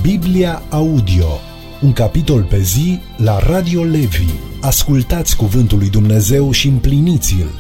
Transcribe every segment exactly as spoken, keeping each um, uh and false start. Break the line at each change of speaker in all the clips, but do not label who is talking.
Biblia Audio, un capitol pe zi la Radio Levi. Ascultați cuvântul lui Dumnezeu și împliniți-l.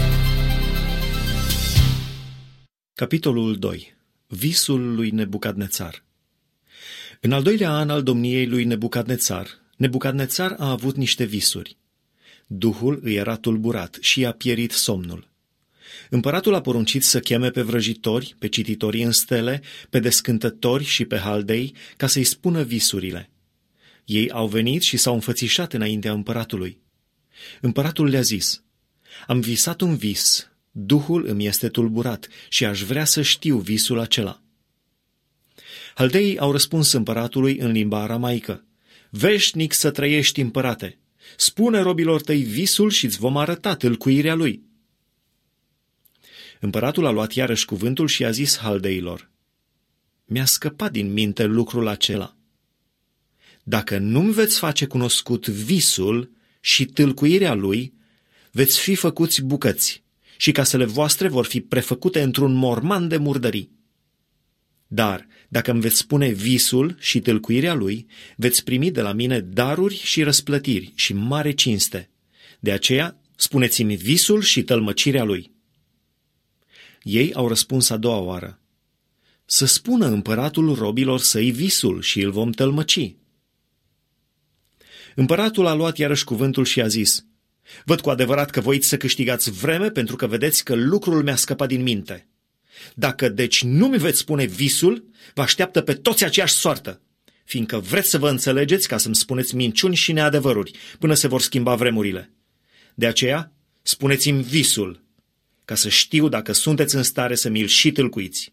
Capitolul doi. Visul lui Nebucadnețar. În al doilea an al domniei lui Nebucadnețar, Nebucadnețar a avut niște visuri. Duhul îi era tulburat și i-a pierit somnul. Împăratul a poruncit să cheme pe vrăjitori, pe cititorii în stele, pe descântători și pe haldei, ca să-i spună visurile. Ei au venit și s-au înfățișat înaintea împăratului. Împăratul le-a zis: am visat un vis, Duhul îmi este tulburat și aș vrea să știu visul acela. Haldeii au răspuns împăratului în limba aramaică: veșnic să trăiești, împărate! Spune robilor tăi visul și îți vom arăta tâlcuirea lui. Împăratul a luat iarăși cuvântul și a zis haldeilor: mi-a scăpat din minte lucrul acela. Dacă nu-mi veți face cunoscut visul și tâlcuirea lui, veți fi făcuți bucăți și casele voastre vor fi prefăcute într-un morman de murdării. Dar dacă îmi veți spune visul și tâlcuirea lui, veți primi de la mine daruri și răsplătiri și mare cinste. De aceea spuneți-mi visul și tălmăcirea lui. Ei au răspuns a doua oară: să spună împăratul robilor săi visul și îl vom tălmăci. Împăratul a luat iarăși cuvântul și a zis: văd cu adevărat că voiți să câștigați vreme, pentru că vedeți că lucrul mi-a scăpat din minte. Dacă deci nu mi veți spune visul, vă așteaptă pe toți aceeași soartă, fiindcă vreți să vă înțelegeți ca să-mi spuneți minciuni și neadevăruri, până se vor schimba vremurile. De aceea, spuneți-mi visul, ca să știu dacă sunteți în stare să mi-l și tâlcuiți.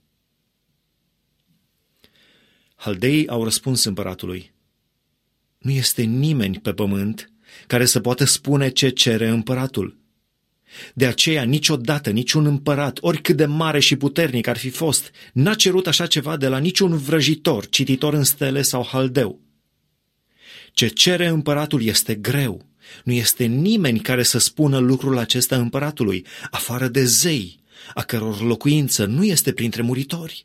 Haldeii au răspuns împăratului: nu este nimeni pe pământ care să poată spune ce cere împăratul. De aceea niciodată niciun împărat, oricât de mare și puternic ar fi fost, n-a cerut așa ceva de la niciun vrăjitor, cititor în stele sau haldeu. Ce cere împăratul este greu. Nu este nimeni care să spună lucrul acesta împăratului, afară de zei, a căror locuință nu este printre muritori.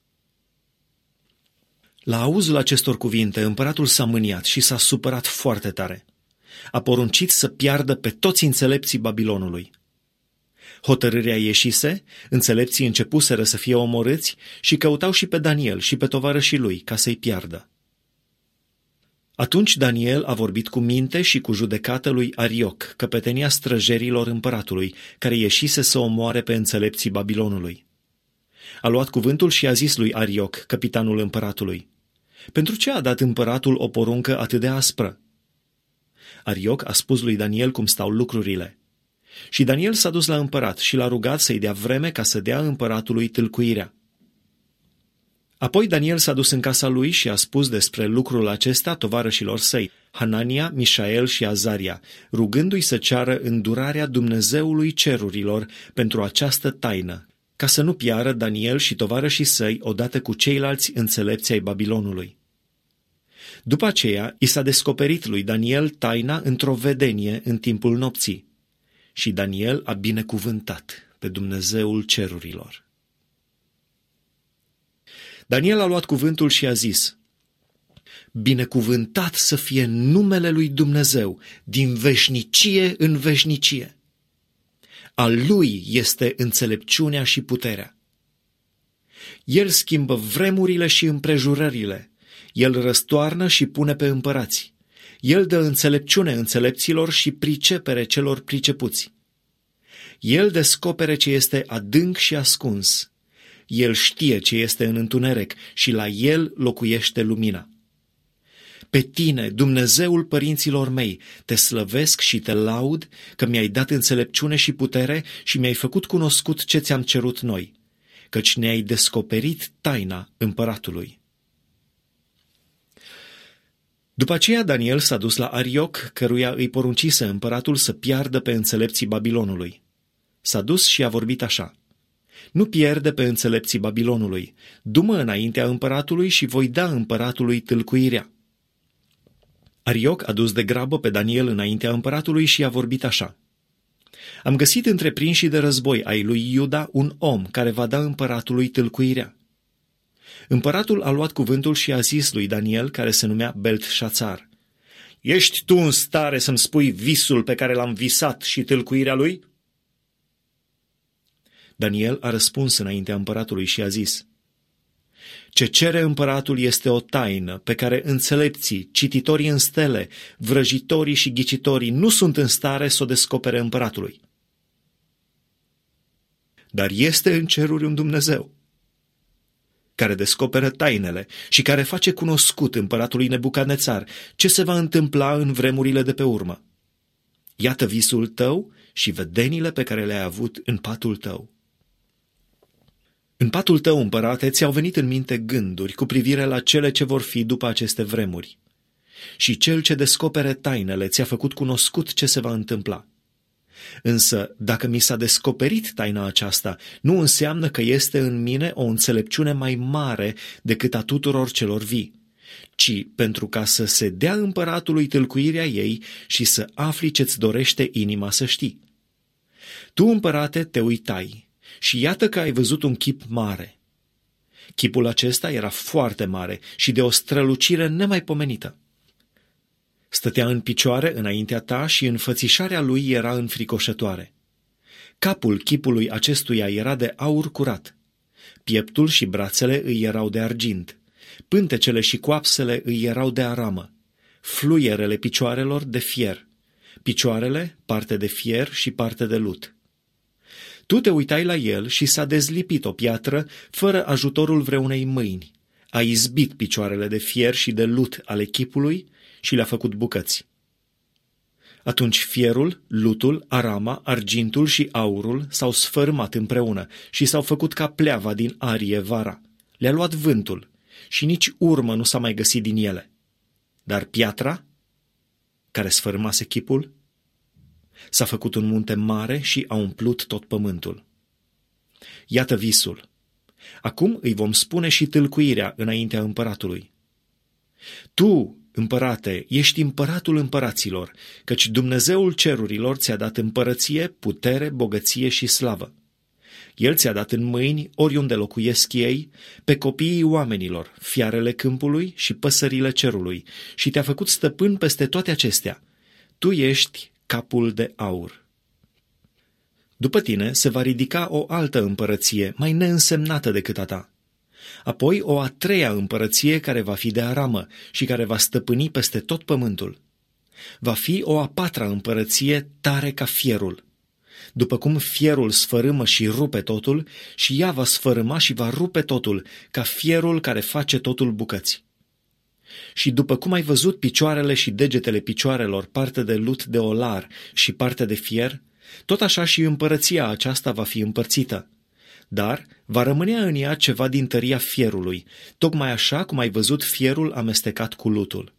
La auzul acestor cuvinte, împăratul s-a mâniat și s-a supărat foarte tare. A poruncit să piardă pe toți înțelepții Babilonului. Hotărârea ieșise, înțelepții începuseră să fie omorâți și căutau și pe Daniel și pe tovarășii lui ca să-i piardă. Atunci Daniel a vorbit cu minte și cu judecată lui Arioc, căpetenia străjerilor împăratului, care ieșise să omoare pe înțelepții Babilonului. A luat cuvântul și a zis lui Arioc, capitanul împăratului: pentru ce a dat împăratul o poruncă atât de aspră? Arioc a spus lui Daniel cum stau lucrurile. Și Daniel s-a dus la împărat și l-a rugat să-i dea vreme ca să dea împăratului tâlcuirea. Apoi Daniel s-a dus în casa lui și a spus despre lucrul acesta tovarășilor săi, Hanania, Mișael și Azaria, rugându-i să ceară îndurarea Dumnezeului cerurilor pentru această taină, ca să nu piară Daniel și tovarășii săi odată cu ceilalți înțelepți ai Babilonului. După aceea, i s-a descoperit lui Daniel taina într-o vedenie în timpul nopții și Daniel a binecuvântat pe Dumnezeul cerurilor. Daniel a luat cuvântul și a zis: binecuvântat să fie numele lui Dumnezeu din veșnicie în veșnicie. Al lui este înțelepciunea și puterea. El schimbă vremurile și împrejurările. El răstoarnă și pune pe împărați. El dă înțelepciune înțelepților și pricepere celor pricepuți. El descopere ce este adânc și ascuns. El știe ce este în întuneric și la el locuiește lumina. Pe tine, Dumnezeul părinților mei, te slăvesc și te laud că mi-ai dat înțelepciune și putere și mi-ai făcut cunoscut ce ți-am cerut noi, căci ne-ai descoperit taina împăratului. După aceea Daniel s-a dus la Arioc, căruia îi poruncise împăratul să piardă pe înțelepții Babilonului. S-a dus și a vorbit așa: nu pierde pe înțelepții Babilonului, du-mă înaintea împăratului și voi da împăratului tâlcuirea. Arioc a dus de grabă pe Daniel înaintea împăratului și a vorbit așa: am găsit între prinșii de război ai lui Iuda un om care va da împăratului tâlcuirea. Împăratul a luat cuvântul și a zis lui Daniel, care se numea Beltșațar: Ești tu în stare să-mi spui visul pe care l-am visat și tâlcuirea lui? Daniel a răspuns înaintea împăratului și a zis: Ce cere împăratul este o taină pe care înțelepții, cititorii în stele, vrăjitorii și ghicitorii nu sunt în stare să o descopere împăratului. Dar este în ceruri un Dumnezeu care descoperă tainele și care face cunoscut împăratului Nebucadnețar ce se va întâmpla în vremurile de pe urmă. Iată visul tău și vedenile pe care le-ai avut în patul tău. În patul tău, împărate, ți-au venit în minte gânduri cu privire la cele ce vor fi după aceste vremuri. Și cel ce descopere tainele ți-a făcut cunoscut ce se va întâmpla. Însă, dacă mi s-a descoperit taina aceasta, nu înseamnă că este în mine o înțelepciune mai mare decât a tuturor celor vii, ci pentru ca să se dea împăratului tâlcuirea ei și să afli ce-ți dorește inima să știi. Tu, împărate, te uitai și iată că ai văzut un chip mare. Chipul acesta era foarte mare și de o strălucire nemaipomenită. Stătea în picioare înaintea ta și înfățișarea lui era înfricoșătoare. Capul chipului acestuia era de aur curat. Pieptul și brațele îi erau de argint. Pântecele și coapsele îi erau de aramă. Fluierele picioarelor de fier. Picioarele parte de fier și parte de lut. Tu te uitai la el și s-a dezlipit o piatră fără ajutorul vreunei mâini. A izbit picioarele de fier și de lut ale chipului și le-a făcut bucăți. Atunci fierul, lutul, arama, argintul și aurul s-au sfărâmat împreună și s-au făcut ca pleava din arie vara. Le-a luat vântul și nici urmă nu s-a mai găsit din ele. Dar piatra, care sfărâmase chipul, s-a făcut un munte mare și a umplut tot pământul. Iată visul. Acum îi vom spune și tâlcuirea înaintea împăratului. Tu, împărate, ești împăratul împăraților, căci Dumnezeul cerurilor ți-a dat împărăție, putere, bogăție și slavă. El ți-a dat în mâini, oriunde locuiesc ei, pe copiii oamenilor, fiarele câmpului și păsările cerului, și te-a făcut stăpân peste toate acestea. Tu ești capul de aur. După tine se va ridica o altă împărăție, mai neînsemnată decât a ta. Apoi o a treia împărăție care va fi de aramă și care va stăpâni peste tot pământul. Va fi o a patra împărăție tare ca fierul. După cum fierul sfărâmă și rupe totul, și ea va sfărâma și va rupe totul, ca fierul care face totul bucăți. Și după cum ai văzut picioarele și degetele picioarelor, parte de lut de olar și parte de fier, tot așa și împărăția aceasta va fi împărțită. Dar va rămâne în ea ceva din tăria fierului, tocmai așa cum ai văzut fierul amestecat cu lutul.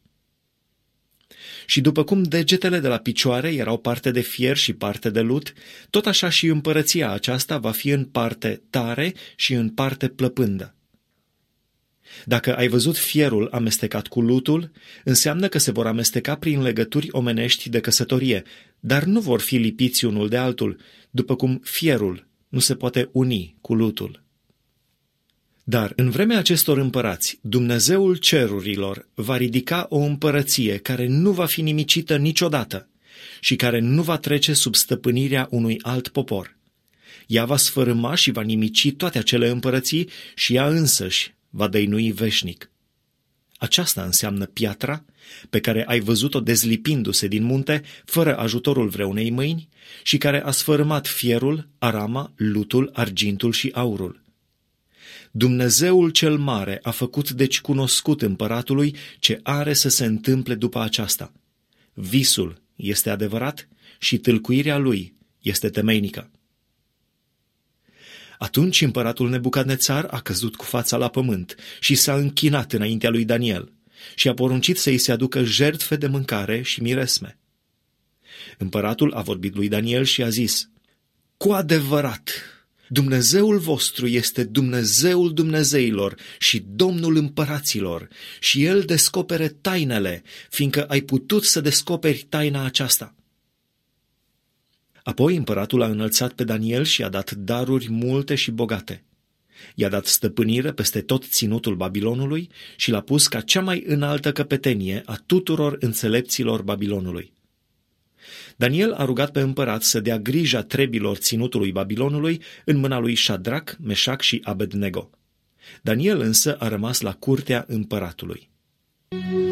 Și după cum degetele de la picioare erau parte de fier și parte de lut, tot așa și împărăția aceasta va fi în parte tare și în parte plăpândă. Dacă ai văzut fierul amestecat cu lutul, înseamnă că se vor amesteca prin legături omenești de căsătorie, dar nu vor fi lipiți unul de altul, după cum fierul nu se poate uni cu lutul. Dar în vremea acestor împărați, Dumnezeul cerurilor va ridica o împărăție care nu va fi nimicită niciodată și care nu va trece sub stăpânirea unui alt popor. Ea va sfărâma și va nimici toate acele împărății și ea însăși va dăinui veșnic. Aceasta înseamnă piatra pe care ai văzut-o dezlipindu-se din munte fără ajutorul vreunei mâini și care a sfărâmat fierul, arama, lutul, argintul și aurul. Dumnezeul cel mare a făcut deci cunoscut împăratului ce are să se întâmple după aceasta. Visul este adevărat și tâlcuirea lui este temeinică. Atunci împăratul Nebucadnețar a căzut cu fața la pământ și s-a închinat înaintea lui Daniel și a poruncit să-i se aducă jertfe de mâncare și miresme. Împăratul a vorbit lui Daniel și a zis: Cu adevărat, Dumnezeul vostru este Dumnezeul Dumnezeilor și Domnul împăraților și El descopere tainele, fiindcă ai putut să descoperi taina aceasta. Apoi împăratul a înălțat pe Daniel și a dat daruri multe și bogate. I-a dat stăpânire peste tot ținutul Babilonului și l-a pus ca cea mai înaltă căpetenie a tuturor înțelepților Babilonului. Daniel a rugat pe împărat să dea grija trebilor ținutului Babilonului în mâna lui Șadrac, Meșac și Abednego. Daniel însă a rămas la curtea împăratului.